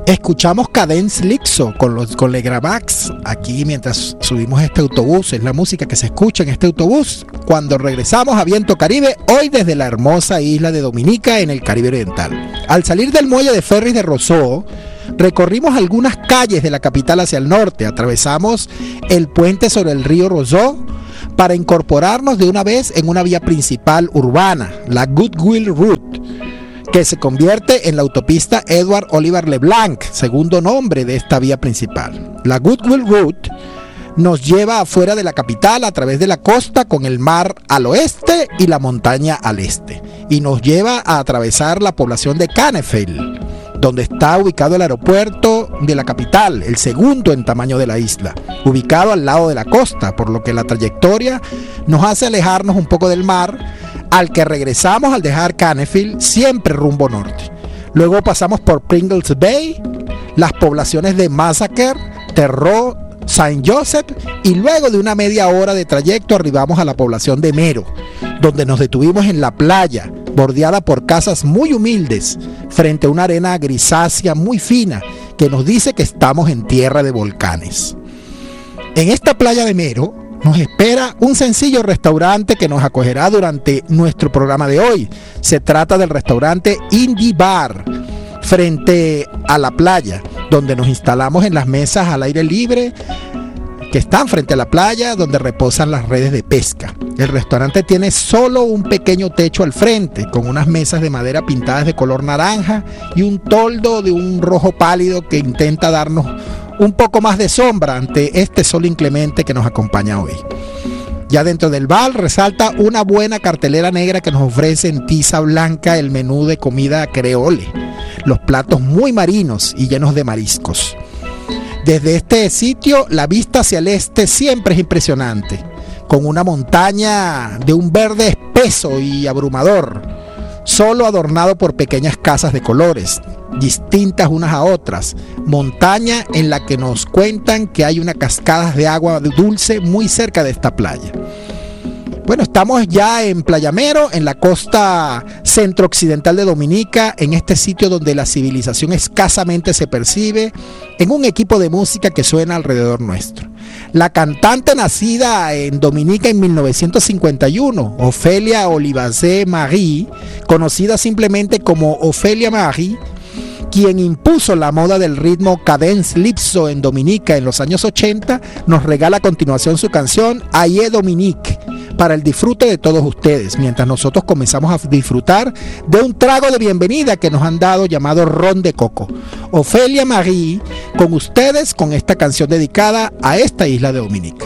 Escuchamos Cadence Lipso con Legravax aquí mientras subimos este autobús. Es la música que se escucha en este autobús cuando regresamos a Viento Caribe, hoy desde la hermosa isla de Dominica en el Caribe Oriental. Al salir del muelle de ferries de Roseau, recorrimos algunas calles de la capital hacia el norte. Atravesamos el puente sobre el río Roseau para incorporarnos de una vez en una vía principal urbana, la Goodwill Route, que se convierte en la autopista Edward Oliver LeBlanc, segundo nombre de esta vía principal. La Goodwill Route nos lleva afuera de la capital a través de la costa con el mar al oeste y la montaña al este, y nos lleva a atravesar la población de Cannefield, donde está ubicado el aeropuerto de la capital, el segundo en tamaño de la isla, ubicado al lado de la costa, por lo que la trayectoria nos hace alejarnos un poco del mar, al que regresamos al dejar Cannefield, siempre rumbo norte. Luego pasamos por Pringles Bay, las poblaciones de Massacre, Terreau, Saint Joseph, y luego de una media hora de trayecto arribamos a la población de Mero, donde nos detuvimos en la playa, bordeada por casas muy humildes, frente a una arena grisácea muy fina que nos dice que estamos en tierra de volcanes. En esta playa de Mero nos espera un sencillo restaurante que nos acogerá durante nuestro programa de hoy. Se trata del restaurante Indie Bar, frente a la playa, donde nos instalamos en las mesas al aire libre que están frente a la playa, donde reposan las redes de pesca. El restaurante tiene solo un pequeño techo al frente, con unas mesas de madera pintadas de color naranja y un toldo de un rojo pálido que intenta darnos un poco más de sombra ante este sol inclemente que nos acompaña hoy. Ya dentro del bar resalta una buena cartelera negra que nos ofrece en tiza blanca el menú de comida creole, los platos muy marinos y llenos de mariscos. Desde este sitio la vista hacia el este siempre es impresionante, con una montaña de un verde espeso y abrumador, solo adornado por pequeñas casas de colores, distintas unas a otras, montaña en la que nos cuentan que hay unas cascadas de agua dulce muy cerca de esta playa. Bueno, estamos ya en Playa Mero, en la costa centro-occidental de Dominica, en este sitio donde la civilización escasamente se percibe, en un equipo de música que suena alrededor nuestro. La cantante nacida en Dominica en 1951, Ofelia Olivacé Marie, conocida simplemente como Ofelia Marie, quien impuso la moda del ritmo Cadence Lipso en Dominica en los años 80, nos regala a continuación su canción Aye Dominique, para el disfrute de todos ustedes, mientras nosotros comenzamos a disfrutar de un trago de bienvenida que nos han dado llamado ron de coco. Ofelia Marie, con ustedes, con esta canción dedicada a esta isla de Dominica.